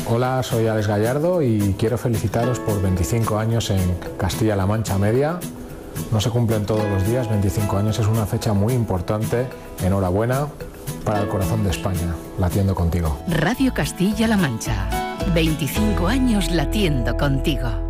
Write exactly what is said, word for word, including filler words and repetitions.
Hola, soy Alex Gallardo y quiero felicitaros por veinticinco años en Castilla-La Mancha Media. No se cumplen todos los días, veinticinco años es una fecha muy importante. Enhorabuena para el corazón de España, latiendo contigo. Radio Castilla-La Mancha, veinticinco años latiendo contigo.